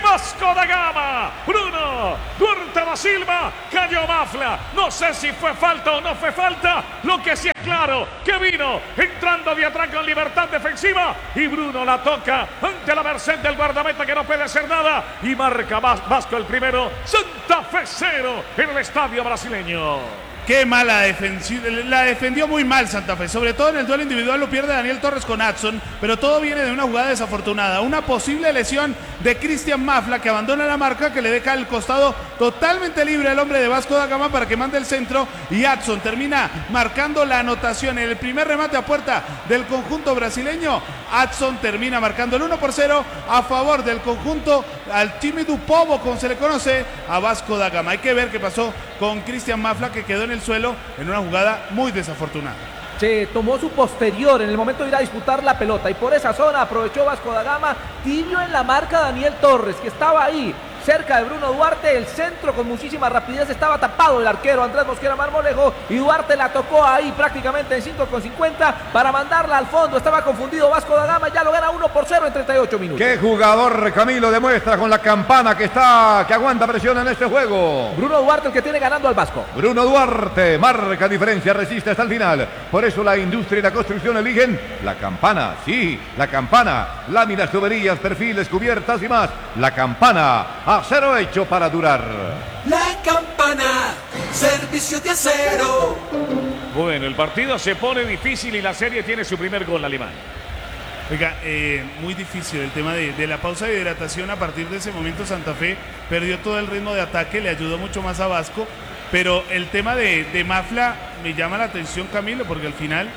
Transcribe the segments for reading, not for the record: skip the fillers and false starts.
Vasco da Gama. Bruno Duarte da Silva, cayó Mafla. No sé si fue falta o no fue falta. Lo que sí es claro, que vino entrando de atrás con libertad defensiva. Y Bruno la toca ante la merced del guardameta que no puede hacer nada. Y marca Vasco el primero. Santa Fe 0 en el estadio brasileño. Qué mala defensiva, la defendió muy mal Santa Fe, sobre todo en el duelo individual lo pierde Daniel Torres con Adson, pero todo viene de una jugada desafortunada, una posible lesión de Cristian Mafla que abandona la marca, que le deja el costado totalmente libre al hombre de Vasco da Gama para que mande el centro y Adson termina marcando la anotación en el primer remate a puerta del conjunto brasileño. Adson termina marcando el 1-0 a favor del conjunto al time du Povo, como se le conoce, a Vasco da Gama. Hay que ver qué pasó con Cristian Mafla, que quedó en el suelo en una jugada muy desafortunada. Se tomó su posterior en el momento de ir a disputar la pelota y por esa zona aprovechó Vasco da Gama, tibio en la marca Daniel Torres, que estaba ahí cerca de Bruno Duarte. El centro con muchísima rapidez, estaba tapado el arquero Andrés Mosquera Marmolejo y Duarte la tocó ahí prácticamente en 5,50 para mandarla al fondo. Estaba confundido Vasco da Gama, ya lo gana 1-0 en 38 minutos. Qué jugador, Camilo, demuestra con la campana que aguanta presión en este juego. Bruno Duarte, el que tiene ganando al Vasco. Bruno Duarte marca diferencia, resiste hasta el final. Por eso la industria y la construcción eligen la campana. Sí, la campana. Láminas, tuberías, perfiles, cubiertas y más. La campana. Acero hecho para durar. La campana, servicio de acero. Bueno, el partido se pone difícil y la serie tiene su primer gol alemán. Oiga, muy difícil el tema de la pausa de hidratación. A partir de ese momento Santa Fe perdió todo el ritmo de ataque, le ayudó mucho más a Vasco, pero el tema de Mafla me llama la atención, Camilo, porque al final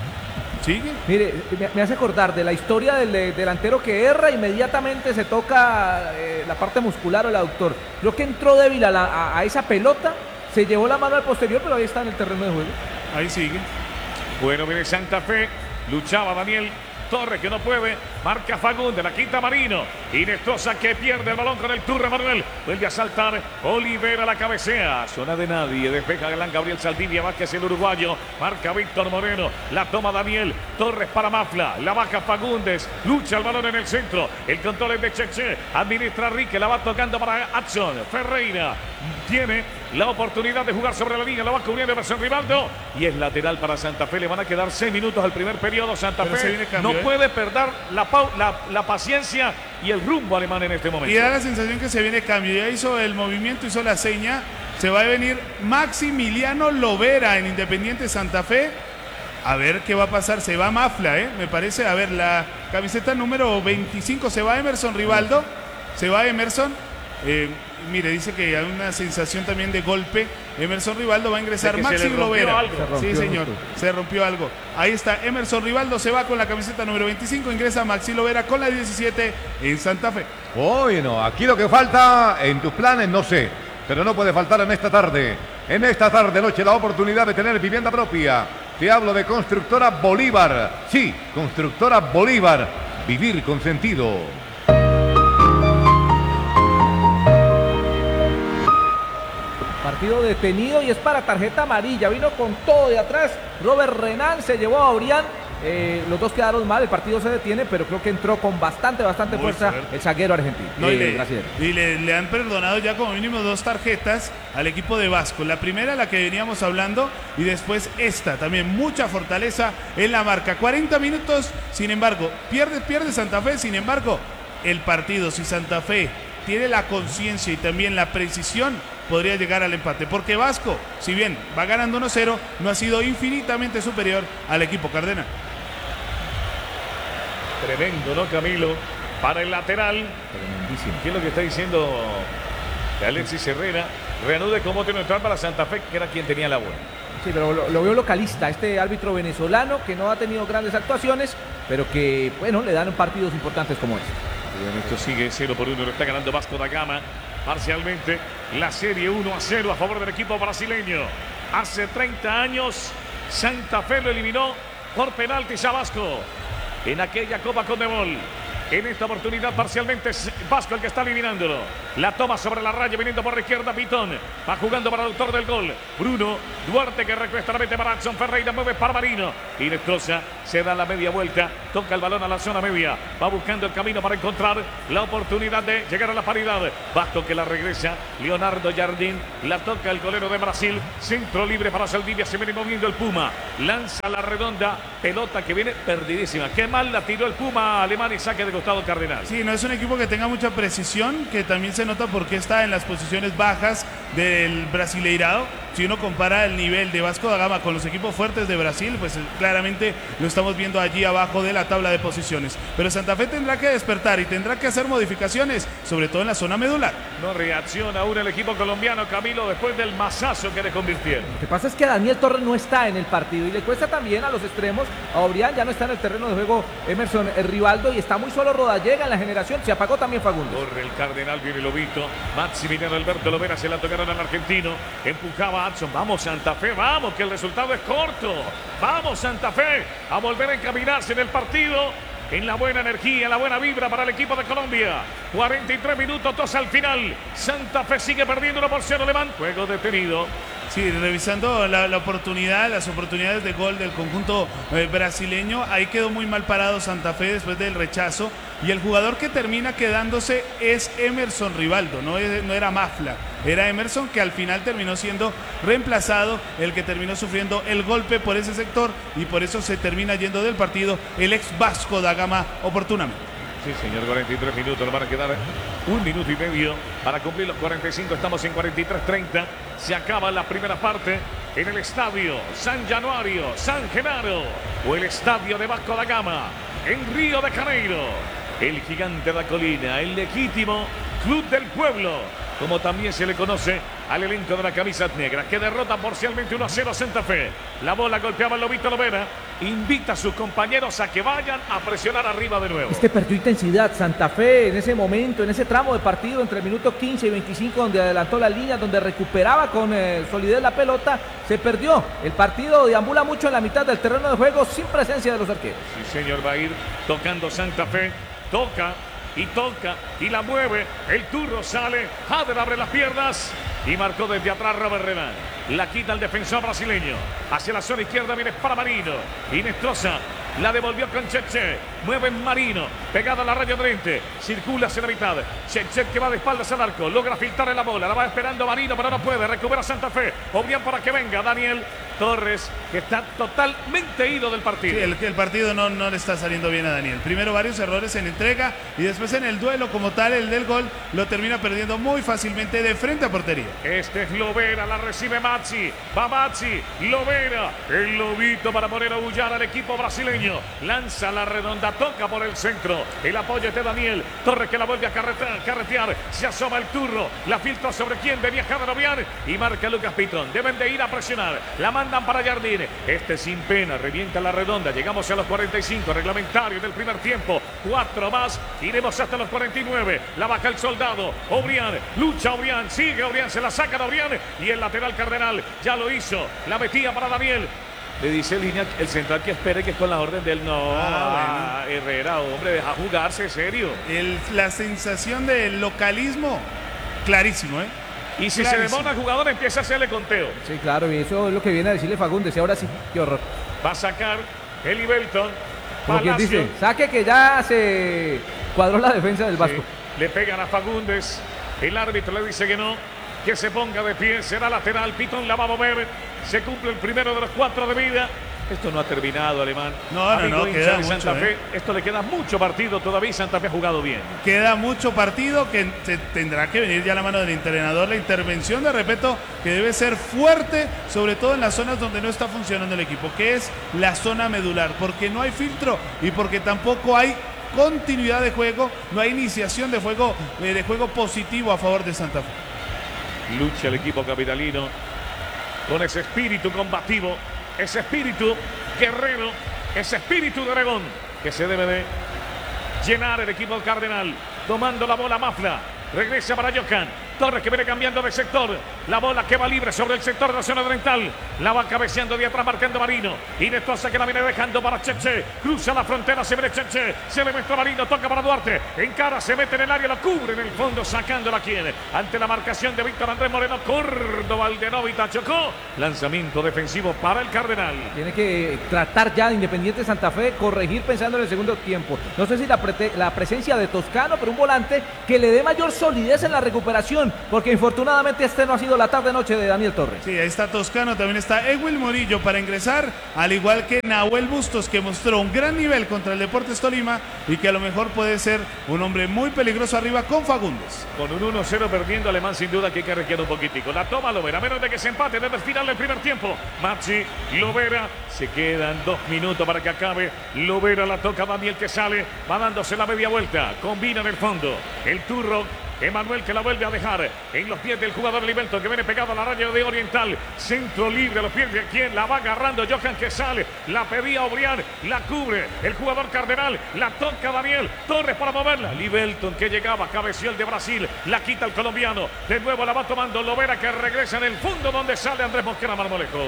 sigue. Mire, me hace acordar de la historia del delantero que erra, inmediatamente se toca la parte muscular o el aductor. Creo que entró débil a esa pelota, se llevó la mano al posterior, pero ahí está en el terreno de juego. Ahí sigue. Bueno, viene Santa Fe, luchaba Daniel Torres, que no puede, marca Fagundes, la quita Marino, Inestrosa que pierde el balón con el Turre Manuel, vuelve a saltar, Olivera la cabecea, zona de nadie, despeja Galán Gabriel Saldivia, Vázquez el uruguayo, marca Víctor Moreno, la toma Daniel Torres para Mafla, la baja Fagundes, lucha el balón en el centro, el control es de Cheche, administra Rique, la va tocando para Adson, Ferreira, tiene la oportunidad de jugar sobre la línea, la va cubriendo Emerson Rivaldo y es lateral para Santa Fe. Le van a quedar 6 minutos al primer periodo. Santa Fe no puede perder la paciencia y el rumbo alemán en este momento. Y da la sensación que se viene cambio. Ya hizo el movimiento, hizo la seña. Se va a venir Maximiliano Lovera en Independiente Santa Fe. A ver qué va a pasar. Se va Mafla, me parece. A ver, la camiseta número 25 se va Emerson Rivaldo. Se va Emerson. Mire, dice que hay una sensación también de golpe. Emerson Rivaldo va a ingresar Maxi Lovera. Sí, señor, se rompió algo. Ahí está, Emerson Rivaldo se va con la camiseta número 25, ingresa Maxi Lovera con la 17 en Santa Fe. Bueno, aquí lo que falta en tus planes, no sé, pero no puede faltar en esta tarde. En esta tarde noche la oportunidad de tener vivienda propia. Te hablo de Constructora Bolívar. Sí, Constructora Bolívar. Vivir con sentido. Partido detenido y es para tarjeta amarilla. Vino con todo de atrás. Robert Renan se llevó a Orián. Los dos quedaron mal, el partido se detiene, pero creo que entró con bastante fuerza el zaguero argentino. No, y le han perdonado ya como mínimo 2 tarjetas al equipo de Vasco. La primera, la que veníamos hablando, y después esta, también mucha fortaleza en la marca. 40 minutos, sin embargo, pierde Santa Fe, sin embargo, el partido, si Santa Fe tiene la conciencia y también la precisión, podría llegar al empate, porque Vasco, si bien va ganando 1-0, no ha sido infinitamente superior al equipo cardenal. Tremendo, ¿no, Camilo? Para el lateral. ¿Qué es lo que está diciendo Alexis Herrera? Reanude como tiene neutral para Santa Fe, que era quien tenía la buena. Sí, pero lo veo localista, este árbitro venezolano que no ha tenido grandes actuaciones, pero que, bueno, le dan partidos importantes como este. Bien, esto sigue 0-1, lo está ganando Vasco da Gama parcialmente. La serie 1-0 a favor del equipo brasileño. Hace 30 años Santa Fe lo eliminó por penaltis a Vasco en aquella Copa Conmebol. En esta oportunidad parcialmente es Vasco el que está eliminándolo. La toma sobre la raya viniendo por la izquierda Pitón. Va jugando para el autor del gol. Bruno Duarte que recuesta la mente para Adson Ferreira. Mueve para Marino. Y destroza. Se da la media vuelta. Toca el balón a la zona media. Va buscando el camino para encontrar la oportunidad de llegar a la paridad. Vasco que la regresa. Leonardo Jardín. La toca el golero de Brasil. Centro libre para Saldivia. Se viene moviendo el Puma. Lanza la redonda. Pelota que viene perdidísima. Qué mal la tiró el Puma alemán y saque de costado Cardenal. Sí, no es un equipo que tenga mucha precisión, que también se nota porque está en las posiciones bajas del Brasileirado. Si uno compara el nivel de Vasco da Gama con los equipos fuertes de Brasil, pues claramente lo estamos viendo allí abajo de la tabla de posiciones. Pero Santa Fe tendrá que despertar y tendrá que hacer modificaciones, sobre todo en la zona medular. No reacciona aún el equipo colombiano, Camilo, después del mazazo que le convirtieron. Lo que pasa es que Daniel Torres no está en el partido y le cuesta también a los extremos. A Obrián ya no está en el terreno de juego Emerson Rivaldo y está muy solo Rodallega en la generación. Se apagó también Fagundes. Corre el Cardenal, viene Lobito. Maximiliano Alberto Lovera se la tocaron al argentino. Empujaba a Adson. Vamos Santa Fe, vamos, que el resultado es corto. Vamos Santa Fe a volver a encaminarse en el partido. En la buena energía, la buena vibra para el equipo de Colombia. 43 minutos, 2 al final. Santa Fe sigue perdiendo 1-0 Alemán. Juego detenido. Sí, revisando la oportunidad, las oportunidades de gol del conjunto brasileño, ahí quedó muy mal parado Santa Fe después del rechazo. Y el jugador que termina quedándose es Emerson Rivaldo, no era Mafla. Era Emerson que al final terminó siendo reemplazado, el que terminó sufriendo el golpe por ese sector y por eso se termina yendo del partido el ex Vasco da Gama oportunamente. Sí, señor, 43 minutos, le van a quedar 1 minuto y medio para cumplir los 45, estamos en 43-30, se acaba la primera parte en el estadio San Januario, San Genaro, o el estadio de Vasco da Gama, en Río de Janeiro, el gigante de la colina, el legítimo club del pueblo, como también se le conoce al elenco de la camisa negra, que derrota parcialmente 1-0 a Santa Fe. La bola golpeaba el Lobito Lovera, invita a sus compañeros a que vayan a presionar arriba de nuevo. Es que perdió intensidad Santa Fe en ese momento, en ese tramo de partido entre el minuto 15 y 25, donde adelantó la línea, donde recuperaba con solidez la pelota, se perdió. El partido deambula mucho en la mitad del terreno de juego sin presencia de los arqueros. Sí, señor, va a ir tocando Santa Fe, toca y la mueve. El turno sale, Jader abre las piernas y marcó desde atrás Robert Renan. La quita el defensor brasileño. Hacia la zona izquierda viene para Marino. Inestrosa la devolvió con Cheche. Mueve Marino, pegada a la raya frente. Circula hacia la mitad. Cheche que va de espaldas al arco. Logra filtrar en la bola. La va esperando Marino, pero no puede. Recupera Santa Fe. Obrián para que venga Daniel Torres, que está totalmente ido del partido. Sí, el partido no le está saliendo bien a Daniel. Primero varios errores en entrega y después en el duelo como tal, el del gol, lo termina perdiendo muy fácilmente de frente a portería. Este es Lovera, la recibe Maxi. Va Maxi, Lovera, el Lobito para poner a bullar al equipo brasileño. Lanza la redonda, toca por el centro. El apoyo es de Daniel Torres que la vuelve a carretear. Se asoma el turno, la filtra sobre quien venía Jader Obrián y marca Lucas Pitón. Deben de ir a presionar. La mandan para Jardín. Este sin pena, revienta la redonda. Llegamos a los 45, reglamentario del primer tiempo. 4 más, iremos hasta los 49. La baja el soldado. Obrián, lucha Obrián, sigue Obrián, se la saca de Obrián y el lateral Cardenal ya lo hizo. La metía para Daniel. Le dice línea el central que espere, que es con la orden del no. Bueno. Herrera, hombre, deja jugarse, serio. La sensación del localismo, clarísimo, ¿eh? Y si se demora el jugador, empieza a hacerle conteo. Sí, claro, y eso es lo que viene a decirle Fagundes. Y ahora sí, qué horror. Va a sacar Eli Belton. Como quien Palacio. dice, saque que ya se cuadró la defensa del Vasco. Sí, le pegan a Fagundes. El árbitro le dice que no, que se ponga de pie. Será lateral. Pitón la va a mover. Se cumple el primero de los 4 de vida. Esto no ha terminado, Alemán. No, queda de Santa mucho, Fe. Esto le queda mucho partido todavía y Santa Fe ha jugado bien. Queda mucho partido que tendrá que venir ya a la mano del entrenador. La intervención de respeto que debe ser fuerte, sobre todo en las zonas donde no está funcionando el equipo, que es la zona medular, porque no hay filtro y porque tampoco hay continuidad de juego, no hay iniciación de juego positivo a favor de Santa Fe. Lucha el equipo capitalino con ese espíritu combativo, ese espíritu guerrero, ese espíritu de dragón que se debe de llenar el equipo del Cardenal. Tomando la bola Mafla, regresa para Johan. Torres que viene cambiando de sector. La bola que va libre sobre el sector de la zona oriental. La va cabeceando de atrás, marcando Marino. Inestrosa que la viene dejando para Cheche. Cruza la frontera, se viene Cheche. Se le muestra Marino, toca para Duarte. Encara, se mete en el área, lo cubre en el fondo, sacándola quien. Ante la marcación de Víctor Andrés Moreno. Córdoba, Aldenovita chocó. Lanzamiento defensivo para el Cardenal. Tiene que tratar ya de Independiente Santa Fe, corregir pensando en el segundo tiempo. No sé si la presencia de Toscano, pero un volante que le dé mayor solidez en la recuperación, porque infortunadamente este no ha sido la tarde-noche de Daniel Torres. Sí, ahí está Toscano, también está Ewil Morillo para ingresar, al igual que Nahuel Bustos, que mostró un gran nivel contra el Deportes Tolima y que a lo mejor puede ser un hombre muy peligroso arriba con Fagundes. Con un 1-0 perdiendo Alemán, sin duda que hay que requiere un poquitico. La toma Lovera, menos de que se empate desde el final del primer tiempo. Maxi, Lovera, se quedan 2 minutos para que acabe. Lovera la toca Daniel que sale, va dándose la media vuelta, combina en el fondo. El turro Emanuel que la vuelve a dejar en los pies del jugador Livelton que viene pegado a la raya de Oriental. Centro libre a los pies de quien la va agarrando Johan que sale. La pedía Obrián, la cubre el jugador Cardenal. La toca Daniel Torres para moverla. Livelton que llegaba, cabeció el de Brasil. La quita el colombiano. De nuevo la va tomando Lovera que regresa en el fondo donde sale Andrés Mosquera Marmolejo.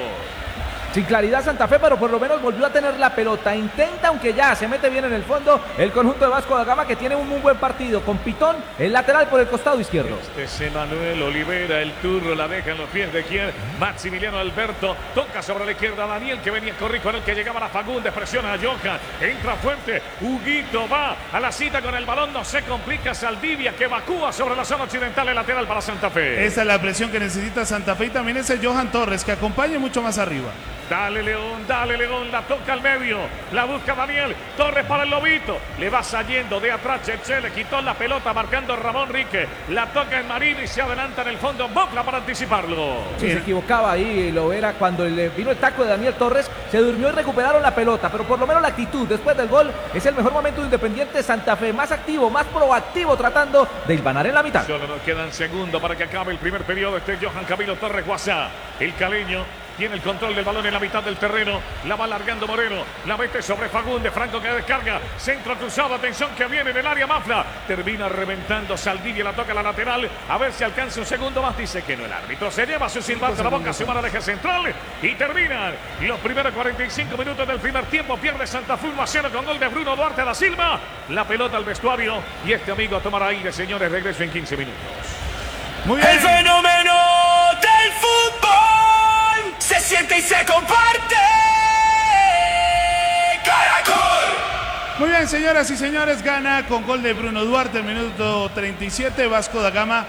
Sin claridad Santa Fe, pero por lo menos volvió a tener la pelota. Intenta, aunque ya se mete bien en el fondo, el conjunto de Vasco da Gama que tiene un muy buen partido. Con Pitón, el lateral por el costado izquierdo. Este es Emanuel Olivera, el turro la deja en los pies de quien. Maximiliano Alberto toca sobre la izquierda a Daniel que venía corriendo con el que llegaba a Fagundes, presiona a Johan, entra fuerte. Huguito va a la cita con el balón, no se complica. Saldivia que evacúa sobre la zona occidental, el lateral para Santa Fe. Esa es la presión que necesita Santa Fe y también ese Johan Torres que acompaña mucho más arriba. Dale León, la toca al medio, la busca Daniel, Torres para el Lobito, le va saliendo de atrás Cheche, le quitó la pelota marcando Ramón Rique, la toca en Marino y se adelanta en el fondo Mofla para anticiparlo. Sí, se equivocaba ahí Lovera cuando le vino el taco de Daniel Torres, se durmió y recuperaron la pelota, pero por lo menos la actitud después del gol es el mejor momento de Independiente Santa Fe, más activo, más proactivo tratando de hilvanar en la mitad. Solo nos quedan segundos para que acabe el primer periodo. Este Johan Camilo Torres Guasá, el caleño. Tiene el control del balón en la mitad del terreno. La va largando Moreno. La mete sobre Fagundes. Franco que descarga. Centro cruzado. Atención que viene en el área Mafla. Termina reventando Saldivia. La toca a la lateral. A ver si alcanza un segundo más. Dice que no el árbitro. Se lleva su silbato a la boca. Suma al eje central. Y terminan los primeros 45 minutos del primer tiempo. Pierde Santa Fe 1-0 con gol de Bruno Duarte da Silva. La pelota al vestuario. Y este amigo a tomar aire, señores. Regreso en 15 minutos. Muy bien. El fenómeno del fútbol se siente y se comparte. Caracol. Muy bien, señoras y señores, gana con gol de Bruno Duarte, el minuto 37, Vasco da Gama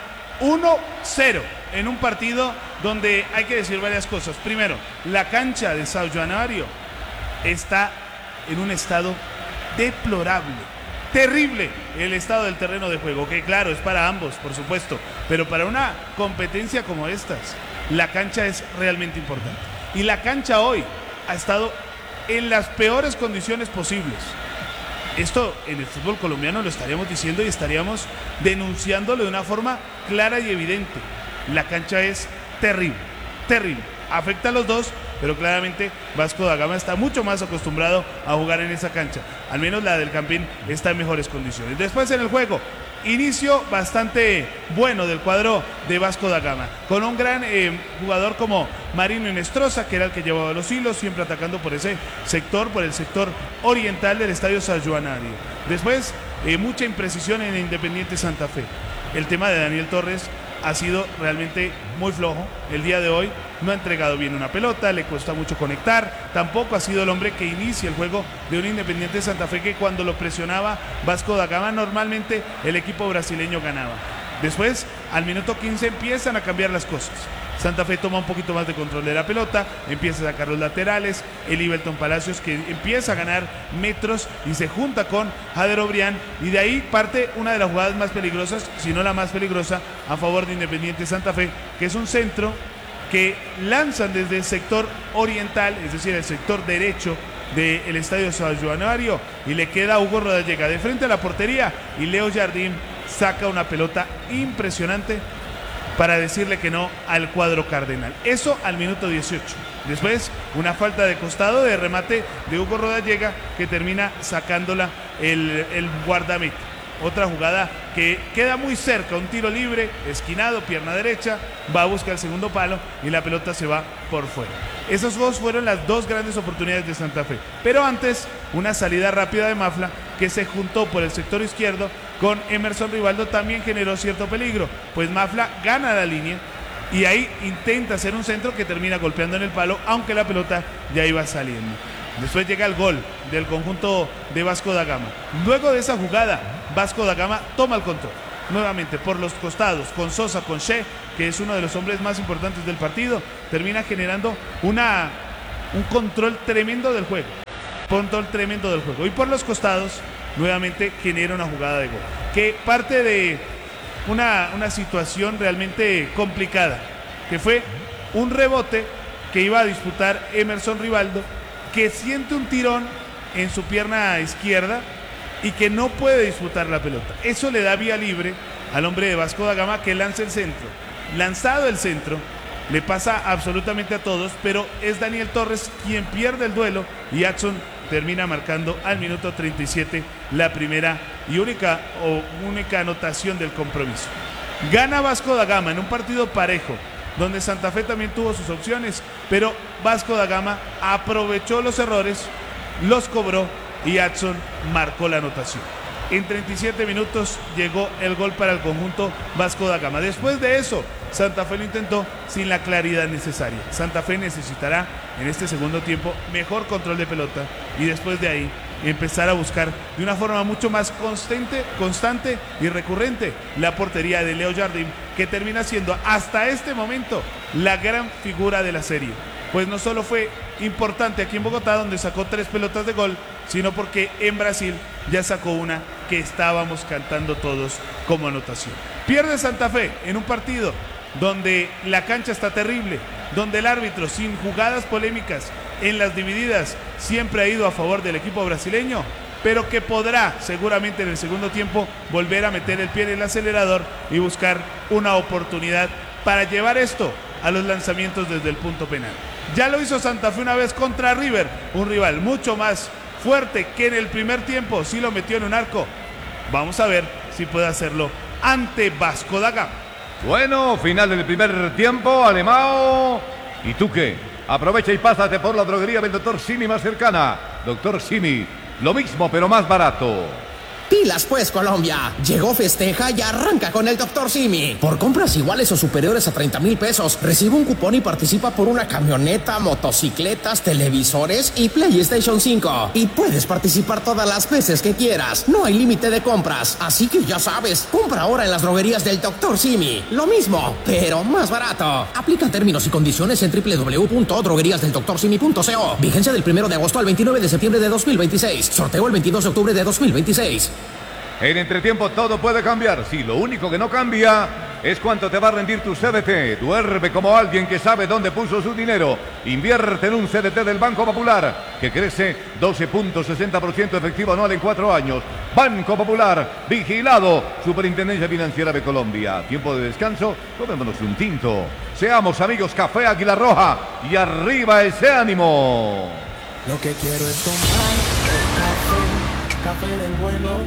1-0 en un partido donde hay que decir varias cosas. Primero, la cancha de São Januário está en un estado deplorable. Terrible el estado del terreno de juego, que claro, es para ambos, por supuesto, pero para una competencia como estas, la cancha es realmente importante. Y la cancha hoy ha estado en las peores condiciones posibles. Esto en el fútbol colombiano lo estaríamos diciendo y estaríamos denunciándolo de una forma clara y evidente. La cancha es terrible, terrible. Afecta a los dos, pero claramente Vasco da Gama está mucho más acostumbrado a jugar en esa cancha. Al menos la del Campín está en mejores condiciones. Después en el juego, inicio bastante bueno del cuadro de Vasco da Gama, con un gran jugador como Marino Inestrosa, que era el que llevaba los hilos, siempre atacando por ese sector, por el sector oriental del estadio São Januário. Después, mucha imprecisión en Independiente Santa Fe. El tema de Daniel Torres ha sido realmente muy flojo el día de hoy, no ha entregado bien una pelota, le cuesta mucho conectar, tampoco ha sido el hombre que inicia el juego de un Independiente Santa Fe que cuando lo presionaba Vasco da Gama normalmente el equipo brasileño ganaba. Después, al minuto 15 empiezan a cambiar las cosas. Santa Fe toma un poquito más de control de la pelota, empieza a sacar los laterales, el Livelton Palacios que empieza a ganar metros y se junta con Jader Obrián y de ahí parte una de las jugadas más peligrosas, si no la más peligrosa, a favor de Independiente Santa Fe, que es un centro que lanzan desde el sector oriental, es decir, el sector derecho del estadio São Januário y le queda a Hugo Rodallega de frente a la portería y Leo Jardín saca una pelota impresionante para decirle que no al cuadro cardenal. Eso al minuto 18. Después, una falta de costado de remate de Hugo Rodallega que termina sacándola el guardameta. otra jugada que queda muy cerca, un tiro libre, esquinado, pierna derecha, va a buscar el segundo palo y la pelota se va por fuera. Esos dos fueron las dos grandes oportunidades de Santa Fe. Pero antes, una salida rápida de Mafla que se juntó por el sector izquierdo con Emerson Rivaldo también generó cierto peligro, pues Mafla gana la línea y ahí intenta hacer un centro que termina golpeando en el palo, aunque la pelota ya iba saliendo. Después llega el gol del conjunto de Vasco da Gama. Luego de esa jugada, Vasco da Gama toma el control. Nuevamente por los costados, con Sosa, con Che, que es uno de los hombres más importantes del partido, termina generando un control tremendo del juego. Y por los costados, nuevamente genera una jugada de gol. Que parte de una situación realmente complicada, que fue un rebote que iba a disputar Emerson Rivaldo, que siente un tirón en su pierna izquierda y que no puede disputar la pelota. Eso le da vía libre al hombre de Vasco da Gama, que lanza el centro. Lanzado el centro, le pasa absolutamente a todos, pero es Daniel Torres quien pierde el duelo y Adson termina marcando al minuto 37 la primera y única anotación del compromiso. Gana Vasco da Gama en un partido parejo, donde Santa Fe también tuvo sus opciones, pero Vasco da Gama aprovechó los errores, los cobró y Adson marcó la anotación. En 37 minutos llegó el gol para el conjunto Vasco da Gama. Después de eso, Santa Fe lo intentó sin la claridad necesaria. Santa Fe necesitará en este segundo tiempo mejor control de pelota y después de ahí empezar a buscar de una forma mucho más constante y recurrente la portería de Leo Jardim, que termina siendo hasta este momento la gran figura de la serie. Pues no solo fue importante aquí en Bogotá, donde sacó 3 pelotas de gol, sino porque en Brasil ya sacó una que estábamos cantando todos como anotación. Pierde Santa Fe en un partido donde la cancha está terrible, donde el árbitro, sin jugadas polémicas en las divididas, siempre ha ido a favor del equipo brasileño, pero que podrá seguramente en el segundo tiempo volver a meter el pie en el acelerador y buscar una oportunidad para llevar esto a los lanzamientos desde el punto penal. Ya lo hizo Santa Fe una vez contra River, un rival mucho más fuerte que en el primer tiempo, sí lo metió en un arco. Vamos a ver si puede hacerlo ante Vasco da Gama. Bueno, final del primer tiempo, Alemão. ¿Y tú qué? Aprovecha y pásate por la droguería del Dr. Simi más cercana. Dr. Simi, lo mismo pero más barato. Pilas pues, Colombia. Llegó, festeja y arranca con el Dr. Simi. Por compras iguales o superiores a 30,000 pesos, recibe un cupón y participa por una camioneta, motocicletas, televisores y PlayStation 5. Y puedes participar todas las veces que quieras. No hay límite de compras. Así que ya sabes, compra ahora en las droguerías del Dr. Simi. Lo mismo, pero más barato. Aplica términos y condiciones en www.drogueríasdeldoctorsimi.co. Vigencia del 1 de agosto al 29 de septiembre de 2026. Sorteo el 22 de octubre de 2026. En entretiempo todo puede cambiar. Sí, lo único que no cambia es cuánto te va a rendir tu CDT. Duerme como alguien que sabe dónde puso su dinero. Invierte en un CDT del Banco Popular que crece 12.60% efectivo anual en 4 años. Banco Popular, vigilado. Superintendencia Financiera de Colombia. Tiempo de descanso, tomémonos un tinto. Seamos amigos, Café Águila Roja y arriba ese ánimo. Lo que quiero es tomar café del bueno.